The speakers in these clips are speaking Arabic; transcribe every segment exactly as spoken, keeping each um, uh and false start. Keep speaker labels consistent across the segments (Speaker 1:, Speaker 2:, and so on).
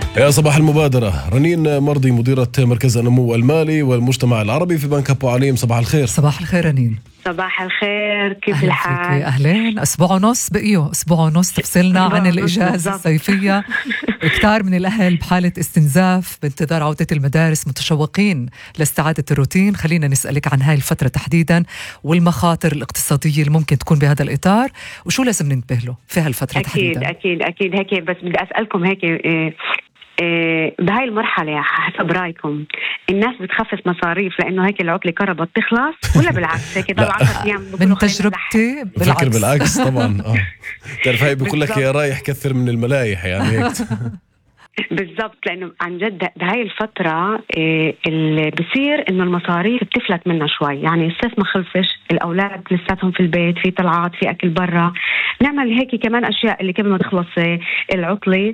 Speaker 1: يا صباح المبادرة. رنين مرضي مديرة مركز النمو المالي والمجتمع العربي في بنك أبو عليم، صباح الخير.
Speaker 2: صباح الخير رنين.
Speaker 3: صباح الخير، كيف
Speaker 2: أهلا
Speaker 3: الحال؟
Speaker 2: فيكي. أهلين. أسبوع ونص بقيه، أسبوع ونص تفصلنا عن الإجازة الصيفية. كتار من الأهل بحالة استنزاف بانتظار عودة المدارس، متشوقين لاستعادة الروتين. خلينا نسألك عن هاي الفترة تحديدا والمخاطر الاقتصادية اللي ممكن تكون بهذا الإطار، وشو لازم ننتبه له في هالفترة
Speaker 3: أكيد
Speaker 2: تحديدا.
Speaker 3: أكيد أكيد هيك، بس بدي أسألكم هيك إيه إيه بهاي المرحلة حسب رأيكم الناس بتخفف مصاريف لأنه هيك العطلة قربت تخلص، ولا بالعكس هيك ضل عشرة أيام؟
Speaker 2: من تجربتي
Speaker 1: بالعكس. بالعكس طبعا. اه تعرف هاي بيقول لك يا رايح كثر من الملايح يعني هيك.
Speaker 3: بالضبط، لأنه عن جد بهاي الفترة إيه اللي بصير إنه المصاريف بتفلت منها شوي. يعني الصيف ما خلصش، الأولاد لساتهم في البيت، في طلعات، في أكل برا، نعمل هيك كمان أشياء اللي قبل ما تخلص العطلة.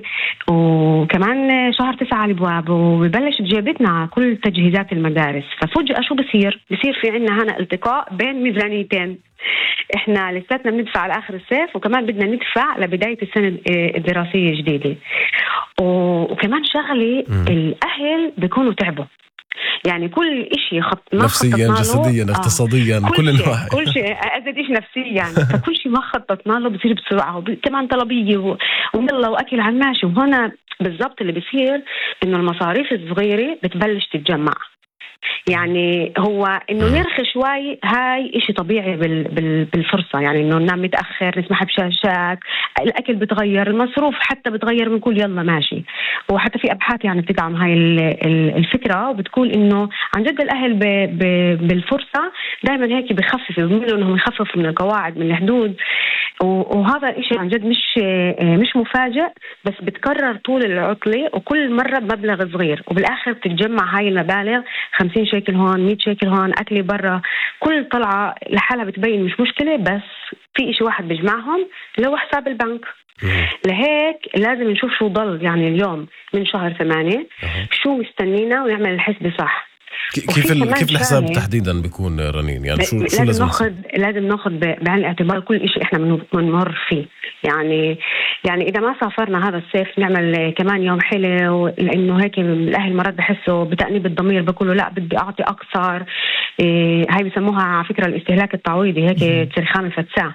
Speaker 3: وكمان شهر تسعة على الأبواب وببلش بجيبتنا كل تجهيزات المدارس. ففجأة شو بصير؟ بصير في عنا هنا التقاء بين ميزانيتين. احنا لساتنا بندفع على آخر الصيف، وكمان بدنا ندفع لبداية السنة الدراسية الجديدة. وكمان شغلة الأهل بيكونوا تعبوا، يعني كل إشي خط ما
Speaker 1: نفسيا جسديا
Speaker 3: آه.
Speaker 1: اقتصاديا
Speaker 3: كل,
Speaker 1: كل
Speaker 3: شيء كل شيء أزيد إيش نفسيا. فكل شيء ما خططنا له بصير بسرعة، كمان طلبية ويلا وأكل على الماشي. وهنا بالضبط اللي بيصير إنه المصاريف الصغيرة بتبلش تتجمع. يعني هو إنه نرخي شوي هاي إشي طبيعي بال بال بالفرصة، يعني إنه ننام متأخر، نسمح بشاشات، الأكل بتغير، المصروف حتى بتغير، من كل يلا ماشي. وحتى في أبحاث يعني بتدعم هاي الفكرة، وبتقول إنه عن جد الأهل ب ب بالفرصة دائما هيك بخففوا، بيقولوا إنهم يخففوا من القواعد، من الحدود. وهذا الإشي عن جد مش مش مفاجئ، بس بتكرر طول العطلة وكل مرة بمبلغ صغير، وبالآخر بتتجمع هاي المبالغ، خمسين شيكل هون، مية شيكل هون، أكلي برا. كل طلعة لحالها بتبين مش مشكلة، بس في إشي واحد بيجمعهم اللي هو حساب البنك. لهيك لازم نشوف شو ضل يعني اليوم من شهر ثمانية، شو مستنينا، ونعمل الحسبة صح.
Speaker 1: كيف ال... كيف الحساب تحديدا بيكون رنين؟ يعني شو
Speaker 3: لازم
Speaker 1: شو لازم
Speaker 3: ناخذ لازم ناخذ بعين الاعتبار كل شيء احنا بنمر فيه. يعني يعني اذا ما سافرنا هذا الصيف نعمل كمان يوم حلو، لانه هيك الاهل مرات بحسوا بتأنيب الضمير، بيقولوا لا بدي اعطي اكثر. إيه هاي بسموها على فكره الاستهلاك التعويضي، هيك تصير خامل فتساع.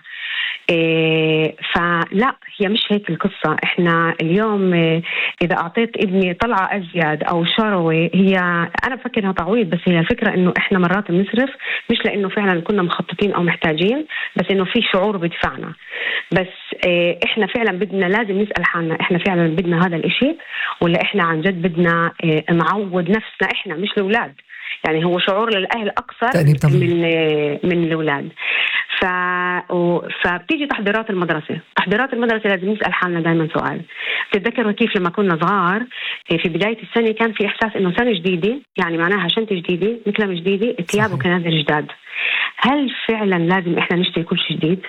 Speaker 3: إيه فلا، هي مش هيك القصة. احنا اليوم إيه اذا اعطيت ابني طلعة ازيد او شروة، هي انا بفكرها تعويض، بس هي الفكرة انه احنا مرات بنصرف مش لانه فعلا كنا مخططين او محتاجين، بس انه في شعور بدفعنا. بس إيه احنا فعلا بدنا لازم نسأل حالنا، احنا فعلا بدنا هذا الاشي، ولا احنا عن جد بدنا إيه نعوض نفسنا احنا مش الاولاد؟ يعني هو شعور للاهل اكثر من من الاولاد. ف... فبتيجي تحضيرات المدرسة. تحضيرات المدرسة لازم نسأل حالنا دائما سؤال. تتذكروا كيف لما كنا صغار في بداية السنة كان في إحساس إنه سنة جديدة، يعني معناها شنطة جديدة، مكلمة جديدة، الثياب وكنادر جداد. هل فعلا لازم إحنا نشتري كل شيء جديد؟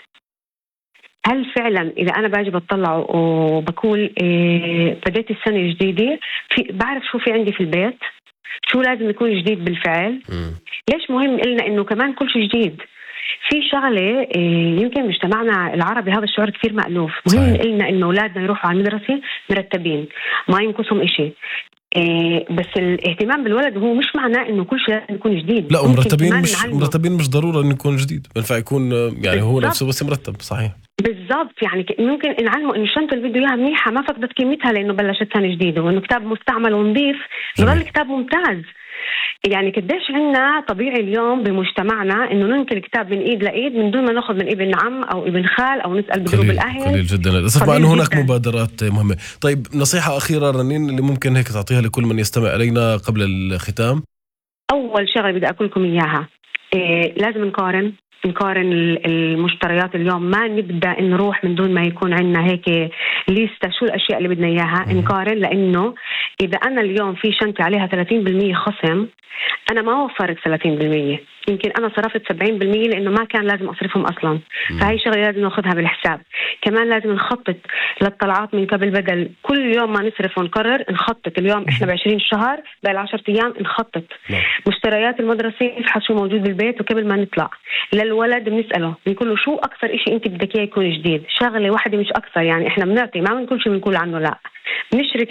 Speaker 3: هل فعلا إذا أنا باجي بطلع وبقول إيه بداية السنة جديدة، في بعرف شو في عندي في البيت، شو لازم يكون جديد بالفعل؟ م. ليش مهم إلنا إنه كمان كل شيء جديد؟ في شغلة يمكن مجتمعنا العربي هذا الشعور كثير مألوف. مهم إلنا إنه أولادنا يروحوا على المدرسة مرتبين، ما ينقصهم إشي. إيه بس الاهتمام بالولد هو مش معناه إنه كل شيء لازم يكون جديد.
Speaker 1: لا، مرتبين مش نعلمه. مرتبين مش ضرورة إنه يكون جديد، بنفع يكون يعني هو نفسه بس مرتب. صحيح
Speaker 3: بالضبط. يعني ممكن نعلمه إنه الشنطة اللي بده إياها منيحة ما فقدت قيمتها لأنه بلشت سنة جديدة، وإنه كتاب مستعمل ونظيف يظل كتاب ممتاز. يعني قديش عنا طبيعي اليوم بمجتمعنا إنه ننقل كتاب من إيد لإيد من دون ما نأخذ من ابن عم أو ابن خال أو نسأل بجروب الأهل.
Speaker 1: قليل جدا للأسف، مع أنه هناك مبادرات مهمة. طيب نصيحة أخيرة رنين اللي ممكن هيك تعطيها لكل من يستمع إلينا قبل الختام؟
Speaker 3: أول شغلة بدي أقول لكم إياها، إيه لازم نقارن نقارن المشتريات اليوم. ما نبدأ نروح من دون ما يكون عندنا هيك ليستة شو الأشياء اللي بدنا إياها. نقارن، لأنه إذا أنا اليوم في شنطة عليها ثلاثين بالمية خصم، أنا ما وفرت ثلاثين بالمية، يمكن أنا صرفت سبعين بالمية لأنه ما كان لازم أصرفهم أصلا. فهي شغلة لازم نأخذها بالحساب. كمان لازم نخطط للطلعات من قبل، بدل كل يوم ما نصرف ونقرر نخطط. اليوم إحنا بعشرين شهر بقى عشرة أيام نخطط. مشتريات المدرسة نفحص شو موجود بالبيت، وقبل ما نطلع للولد بنسأله بنقول له شو أكثر إشي أنت بدك إياه يكون جديد. شغلة واحدة مش أكثر، يعني إحنا بنعطي ما بنقول شيء بنقول عنه لا، بنشرك